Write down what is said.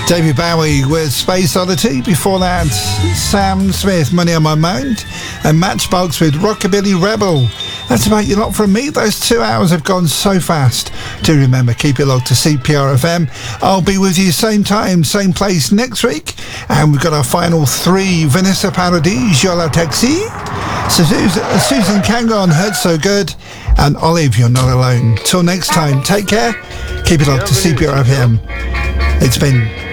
David Bowie with Space Oddity. Before that, Sam Smith, Money on My Mind, and Matchbox with Rockabilly Rebel. That's about your lot from me. Those 2 hours have gone so fast. Do remember, keep it locked to CPR FM. I'll be with you same time, same place next week. And we've got our final three: Vanessa Paradis, Jola Taxi, Susan Kangon, Heard So Good, and Olive, You're Not Alone. Till next time, take care. Keep it locked to CPR FM. It's been